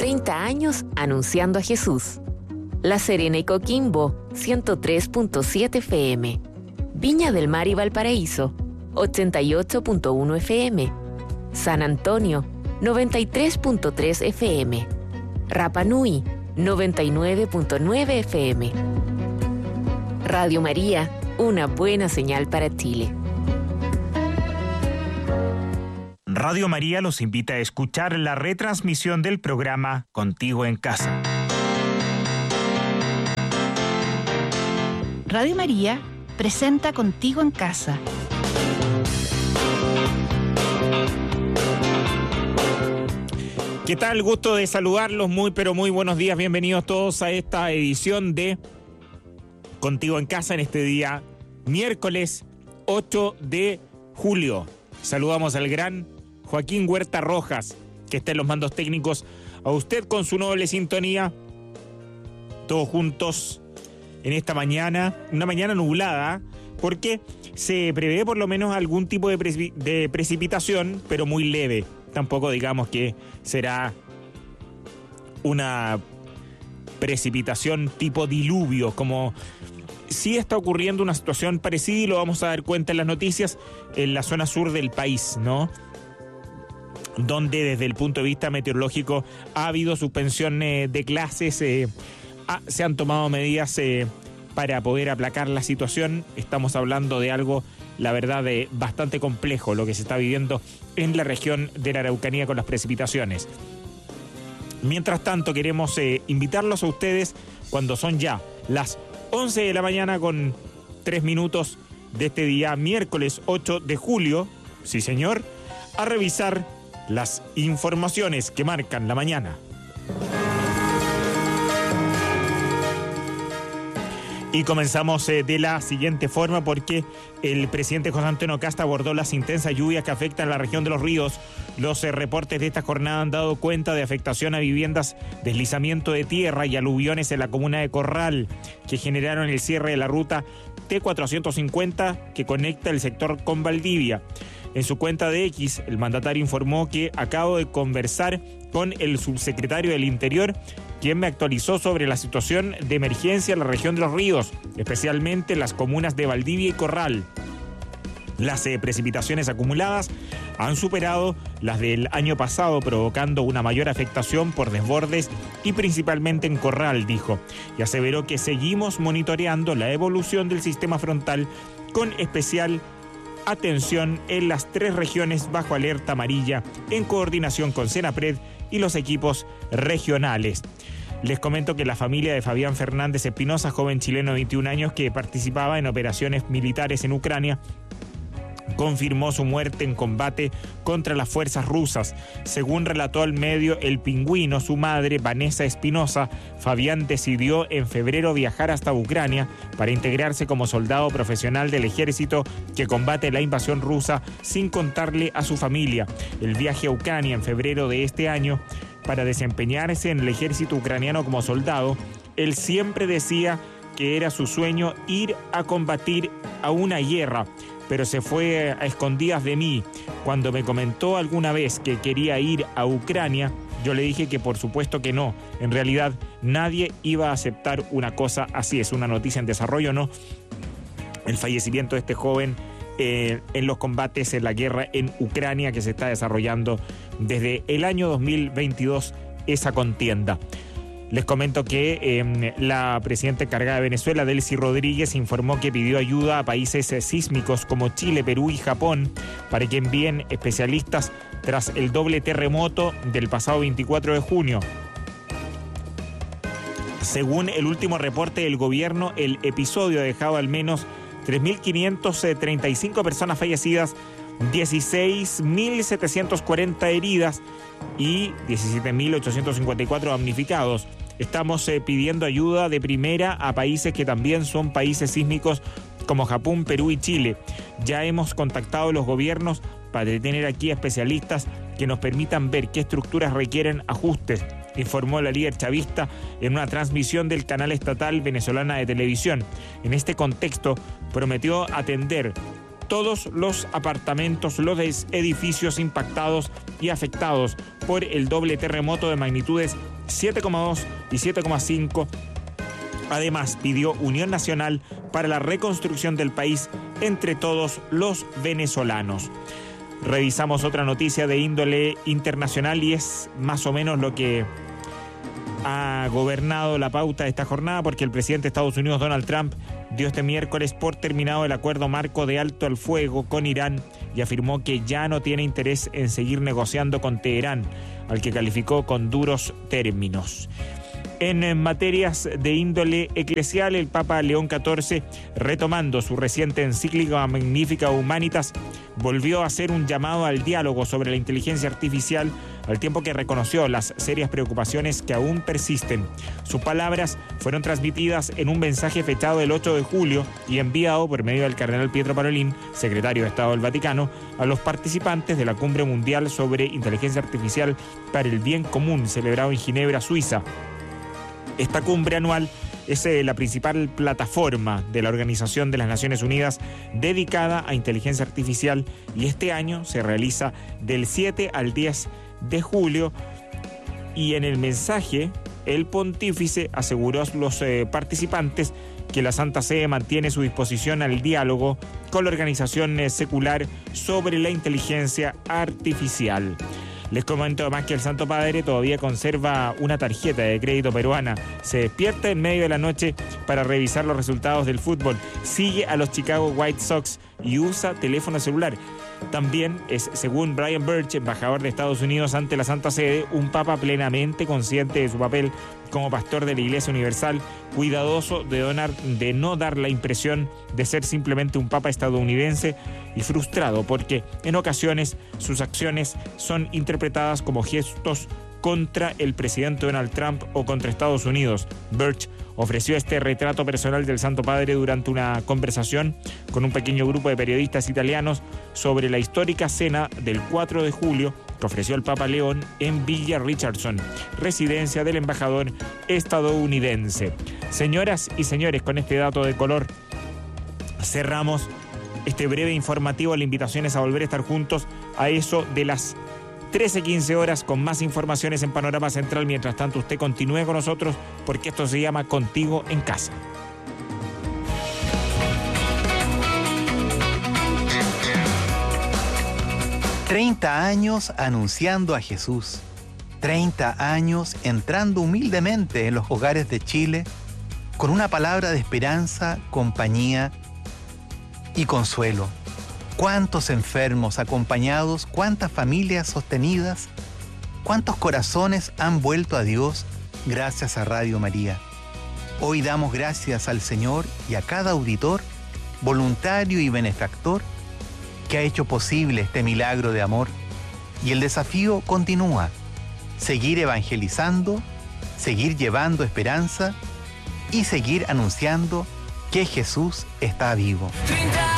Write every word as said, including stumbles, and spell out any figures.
treinta años anunciando a Jesús. La Serena y Coquimbo, ciento tres punto siete F M. Viña del Mar y Valparaíso, ochenta y ocho punto uno F M. San Antonio, noventa y tres punto tres F M. Rapa Nui, noventa y nueve punto nueve F M. Radio María, una buena señal para Chile. Radio María los invita a escuchar la retransmisión del programa Contigo en Casa. Radio María presenta Contigo en Casa. ¿Qué tal? Gusto de saludarlos, muy pero muy buenos días, bienvenidos todos a esta edición de Contigo en Casa en este día, miércoles ocho de julio. Saludamos al gran Joaquín Huerta Rojas, que está en los mandos técnicos, a usted con su noble sintonía, todos juntos en esta mañana, una mañana nublada, porque se prevé por lo menos algún tipo de, preci- de precipitación, pero muy leve. Tampoco digamos que será una precipitación tipo diluvio, como sí está ocurriendo una situación parecida y lo vamos a dar cuenta en las noticias en la zona sur del país, ¿no? Donde desde el punto de vista meteorológico ha habido suspensión eh, de clases, eh, ah, se han tomado medidas eh, para poder aplacar la situación. Estamos hablando de algo, la verdad, de bastante complejo lo que se está viviendo en la región de la Araucanía con las precipitaciones. Mientras tanto, queremos eh, invitarlos a ustedes cuando son ya las once de la mañana con tres minutos de este día, miércoles ocho de julio, sí señor, a revisar las informaciones que marcan la mañana. Y comenzamos eh, de la siguiente forma porque el presidente José Antonio Kast abordó las intensas lluvias que afectan a la región de los ríos. Los eh, reportes de esta jornada han dado cuenta de afectación a viviendas, deslizamiento de tierra y aluviones en la comuna de Corral, que generaron el cierre de la ruta T cuatrocientos cincuenta que conecta el sector con Valdivia. En su cuenta de X, el mandatario informó que acabo de conversar con el subsecretario del Interior, quien me actualizó sobre la situación de emergencia en la región de los ríos, especialmente en las comunas de Valdivia y Corral. Las eh, precipitaciones acumuladas han superado las del año pasado, provocando una mayor afectación por desbordes y principalmente en Corral, dijo, y aseveró que seguimos monitoreando la evolución del sistema frontal con especial atención en las tres regiones bajo alerta amarilla en coordinación con Senapred y los equipos regionales. Les comento que la familia de Fabián Fernández Espinosa, joven chileno de veintiún años que participaba en operaciones militares en Ucrania, confirmó su muerte en combate contra las fuerzas rusas. Según relató al medio El Pingüino, su madre, Vanessa Espinosa, Fabián decidió en febrero viajar hasta Ucrania para integrarse como soldado profesional del ejército que combate la invasión rusa sin contarle a su familia. El viaje a Ucrania en febrero de este año para desempeñarse en el ejército ucraniano como soldado, él siempre decía que era su sueño ir a combatir a una guerra, pero se fue a escondidas de mí. Cuando me comentó alguna vez que quería ir a Ucrania, yo le dije que por supuesto que no. En realidad nadie iba a aceptar una cosa así. Es una noticia en desarrollo, ¿no? El fallecimiento de este joven eh, en los combates en la guerra en Ucrania que se está desarrollando desde el año dos mil veintidós, esa contienda. Les comento que eh, la presidenta encargada de Venezuela, Delcy Rodríguez, informó que pidió ayuda a países eh, sísmicos como Chile, Perú y Japón para que envíen especialistas tras el doble terremoto del pasado veinticuatro de junio. Según el último reporte del gobierno, el episodio ha dejado al menos tres mil quinientas treinta y cinco personas fallecidas, dieciséis mil setecientas cuarenta heridas y diecisiete mil ochocientos cincuenta y cuatro damnificados. Estamos eh, pidiendo ayuda de primera a países que también son países sísmicos como Japón, Perú y Chile. Ya hemos contactado a los gobiernos para tener aquí especialistas que nos permitan ver qué estructuras requieren ajustes, informó la líder chavista en una transmisión del canal estatal venezolana de televisión. En este contexto, prometió atender todos los apartamentos, los edificios impactados y afectados por el doble terremoto de magnitudes siete coma dos y siete coma cinco. Además, pidió unión nacional para la reconstrucción del país entre todos los venezolanos. Revisamos otra noticia de índole internacional y es más o menos lo que ha gobernado la pauta de esta jornada, porque el presidente de Estados Unidos, Donald Trump, dio este miércoles por terminado el acuerdo marco de alto al fuego con Irán y afirmó que ya no tiene interés en seguir negociando con Teherán, al que calificó con duros términos. En materias de índole eclesial, el Papa León catorce, retomando su reciente encíclica Magnificat Humanitas, volvió a hacer un llamado al diálogo sobre la inteligencia artificial, al tiempo que reconoció las serias preocupaciones que aún persisten. Sus palabras fueron transmitidas en un mensaje fechado el ocho de julio y enviado por medio del cardenal Pietro Parolin, secretario de Estado del Vaticano, a los participantes de la Cumbre Mundial sobre Inteligencia Artificial para el Bien Común, celebrado en Ginebra, Suiza. Esta cumbre anual es eh, la principal plataforma de la Organización de las Naciones Unidas dedicada a inteligencia artificial y este año se realiza del siete al diez de julio, y en el mensaje el pontífice aseguró a los eh, participantes que la Santa Sede mantiene su disposición al diálogo con la organización eh, secular sobre la inteligencia artificial. Les comento además que el Santo Padre todavía conserva una tarjeta de crédito peruana. Se despierta en medio de la noche para revisar los resultados del fútbol. Sigue a los Chicago White Sox y usa teléfono celular. También es, según Brian Birch, embajador de Estados Unidos ante la Santa Sede, un papa plenamente consciente de su papel como pastor de la Iglesia Universal, cuidadoso de, donar, de no dar la impresión de ser simplemente un papa estadounidense y frustrado porque en ocasiones sus acciones son interpretadas como gestos contra el presidente Donald Trump o contra Estados Unidos. Birch ofreció este retrato personal del Santo Padre durante una conversación con un pequeño grupo de periodistas italianos sobre la histórica cena del cuatro de julio que ofreció el Papa León en Villa Richardson, residencia del embajador estadounidense. Señoras y señores, con este dato de color cerramos este breve informativo. La invitación es a volver a estar juntos a eso de las trece quince horas con más informaciones en Panorama Central. Mientras tanto, usted continúe con nosotros porque esto se llama Contigo en Casa. treinta años anunciando a Jesús. treinta años entrando humildemente en los hogares de Chile con una palabra de esperanza, compañía y consuelo. Cuántos enfermos acompañados, cuántas familias sostenidas, cuántos corazones han vuelto a Dios gracias a Radio María. Hoy damos gracias al Señor y a cada auditor, voluntario y benefactor que ha hecho posible este milagro de amor. Y el desafío continúa: seguir evangelizando, seguir llevando esperanza y seguir anunciando que Jesús está vivo. treinta